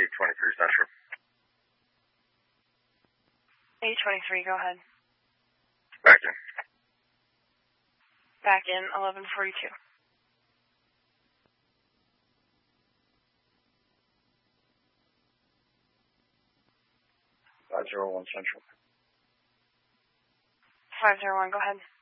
823 Central. 823, go ahead. Back in. Back in, 1142. 501 Central. 501, go ahead.